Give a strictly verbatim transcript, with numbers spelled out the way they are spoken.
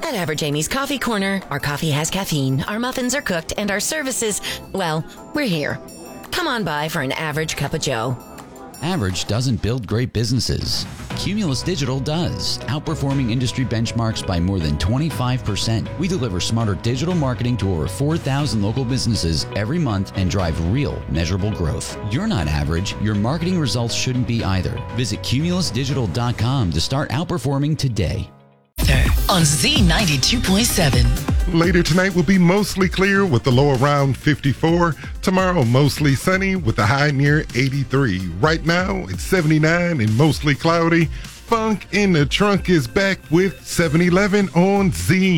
At Average Amy's Coffee Corner, our coffee has caffeine, our muffins are cooked, and our services, well, we're here. Come on by for an average cup of joe. Average doesn't build great businesses. Cumulus Digital does, outperforming industry benchmarks by more than twenty-five percent. We deliver smarter digital marketing to over four thousand local businesses every month and drive real, measurable growth. You're not average. Your marketing results shouldn't be either. Visit cumulus digital dot com to start outperforming today. On Z ninety-two point seven. Later tonight will be mostly clear with the low around fifty-four. Tomorrow, mostly sunny with the high near eighty-three. Right now, it's seventy-nine and mostly cloudy. Funk in the Trunk is back with seven eleven on Z.